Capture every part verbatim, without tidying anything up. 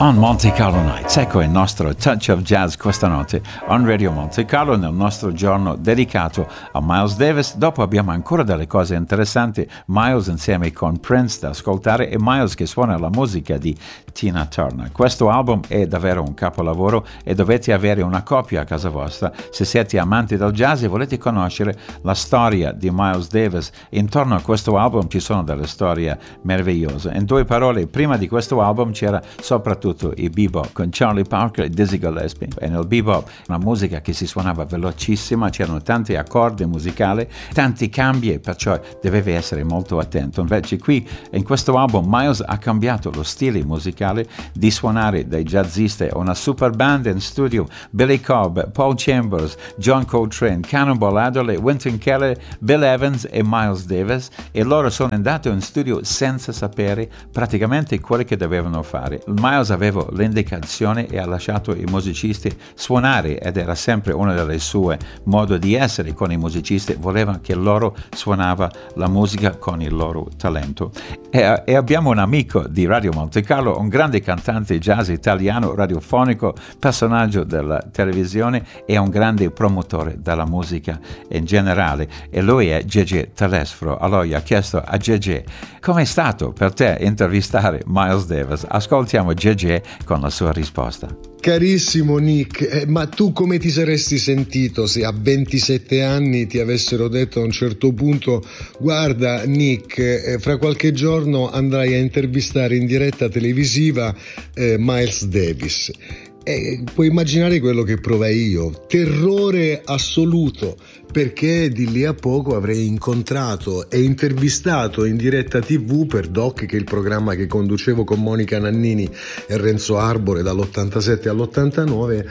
On Monte Carlo Nights, ecco il nostro Touch of Jazz questa notte on Radio Monte Carlo nel nostro giorno dedicato a Miles Davis. Dopo abbiamo ancora delle cose interessanti, Miles insieme con Prince da ascoltare e Miles che suona la musica di Tina Turner. Questo album è davvero un capolavoro e dovete avere una copia a casa vostra se siete amanti del jazz e volete conoscere la storia di Miles Davis. Intorno a questo album ci sono delle storie meravigliose. In due parole, prima di questo album c'era soprattutto il bebop con Charlie Parker e Dizzy Gillespie, e nel bebop una musica che si suonava velocissima, c'erano tanti accordi musicali, tanti cambi, perciò dovevi essere molto attento. Invece qui in questo album Miles ha cambiato lo stile musicale di suonare dei jazzisti, una super band in studio, Billy Cobb, Paul Chambers, John Coltrane, Cannonball Adderley, Wynton Kelly, Bill Evans e Miles Davis, e loro sono andati in studio senza sapere praticamente quello che dovevano fare. Miles aveva l'indicazione e ha lasciato i musicisti suonare, ed era sempre una delle sue modi di essere con i musicisti, voleva che loro suonava la musica con il loro talento. E, e abbiamo un amico di Radio Monte Carlo, un grande cantante jazz italiano, radiofonico, personaggio della televisione e un grande promotore della musica in generale, e lui è Gigi Telesforo. Allora gli ha chiesto a Gigi: com'è stato per te intervistare Miles Davis? Ascoltiamo Gigi con la sua risposta. Carissimo Nick, eh, ma tu come ti saresti sentito se a ventisette anni ti avessero detto a un certo punto: guarda Nick, eh, fra qualche giorno andrai a intervistare in diretta televisiva eh, Miles Davis? Eh, puoi immaginare quello che provai io, terrore assoluto, perché di lì a poco avrei incontrato e intervistato in diretta tivù per Doc, che è il programma che conducevo con Monica Nannini e Renzo Arbore dall'ottantasette all'ottantanove,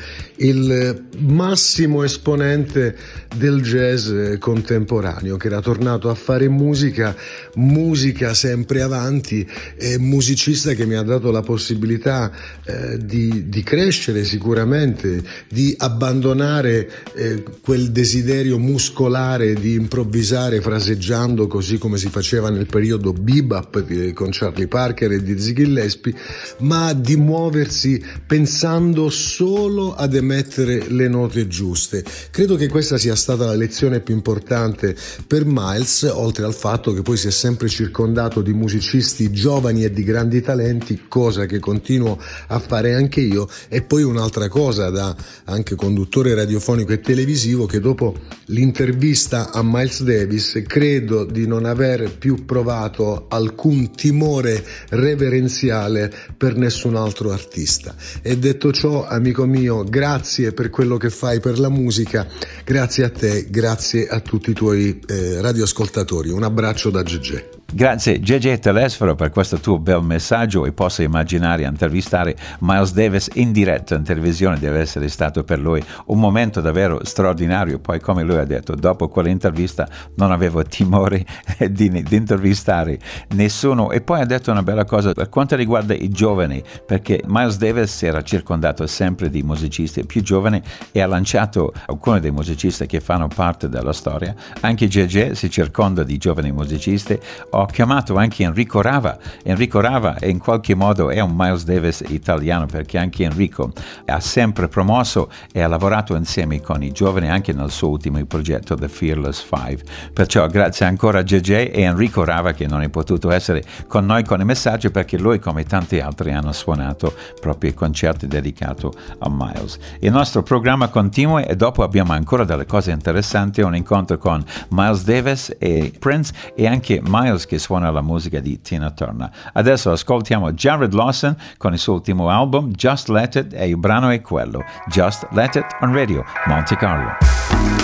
il massimo esponente del jazz contemporaneo, che era tornato a fare musica, musica sempre avanti, e musicista che mi ha dato la possibilità eh, di, di crescere sicuramente, di abbandonare eh, quel desiderio muscolare di improvvisare fraseggiando così come si faceva nel periodo bebop di, con Charlie Parker e Dizzy Gillespie, ma di muoversi pensando solo ad emettere le note giuste. Credo che questa sia stata la lezione più importante per Miles, oltre al fatto che poi si è sempre circondato di musicisti giovani e di grandi talenti, cosa che continuo a fare anche io. E poi un'altra cosa, da anche conduttore radiofonico e televisivo, che dopo l'intervista a Miles Davis credo di non aver più provato alcun timore reverenziale per nessun altro artista. E detto ciò, amico mio, grazie per quello che fai per la musica, grazie a te, grazie a tutti i tuoi eh, radioascoltatori. Un abbraccio da Gigi. Grazie Gigi Telesforo per questo tuo bel messaggio, e posso immaginare intervistare Miles Davis in diretta in televisione deve essere stato per lui un momento davvero straordinario. Poi, come lui ha detto, dopo quell'intervista non avevo timore di, di intervistare nessuno. E poi ha detto una bella cosa per quanto riguarda i giovani, perché Miles Davis era circondato sempre di musicisti più giovani e ha lanciato alcuni dei musicisti che fanno parte della storia. Anche Gigi si circonda di giovani musicisti. Ho chiamato anche Enrico Rava. Enrico Rava in qualche modo è un Miles Davis italiano, perché anche Enrico ha sempre promosso e ha lavorato insieme con i giovani anche nel suo ultimo progetto The Fearless Five. Perciò grazie ancora a Gigi e Enrico Rava, che non è potuto essere con noi con i messaggi, perché lui, come tanti altri, hanno suonato proprio i concerti dedicati a Miles. Il nostro programma continua e dopo abbiamo ancora delle cose interessanti, un incontro con Miles Davis e Prince, e anche Miles che suona la musica di Tina Turner. Adesso ascoltiamo Jared Lawson con il suo ultimo album Just Let It, e il brano è quello, Just Let It, on Radio Monte Carlo.